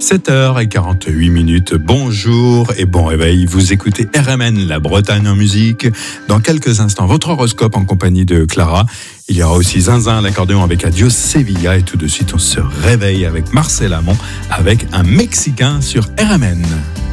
7h48. Bonjour et bon réveil. Vous écoutez RMN, la Bretagne en musique. Dans quelques instants, votre horoscope en compagnie de Clara. Il y aura aussi Zinzin, l'accordéon avec Adios Sevilla. Et tout de suite, on se réveille avec Marcel Amont, avec un Mexicain sur RMN.